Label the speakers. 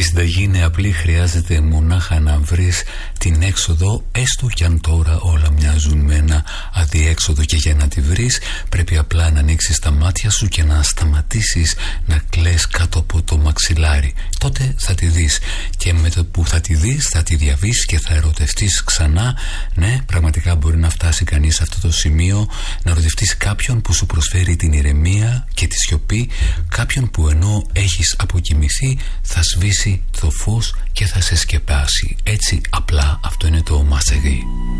Speaker 1: συνταγή είναι απλή, χρειάζεται μονάχα να βρεις την έξοδο, έστω κι αν τώρα όλα μοιάζουν με ένα αδιέξοδο, και για να τη βρεις πρέπει απλά να ανοίξεις τα μάτια σου και να σταματήσεις να κλαις κάτω από το μαξιλάρι. Τότε θα τη δεις, και με το που θα τη δεις θα τη διαβείς και θα ερωτευτείς ξανά. Ναι, πραγματικά μπορεί να φτάσει κανείς σε αυτό το σημείο, να ερωτευτείς κάποιον που σου προσφέρει την ηρεμία και τη σιωπή, κάποιον που ενώ έχεις αποκοιμηθεί θα σβήσει το φως και θα σε σκεπάσει. Έτσι απλά αυτό είναι το Μασεγί.